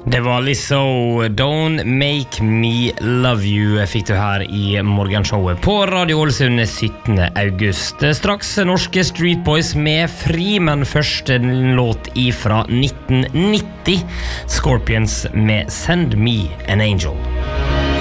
Det var Lizzo, Don't Make Me Love You fikk du her I morgenshowet på Radio Ålesund 17. august. Straks norske Street Boys med Fri, men første låt ifra 1990, Scorpions med Send Me an Angel.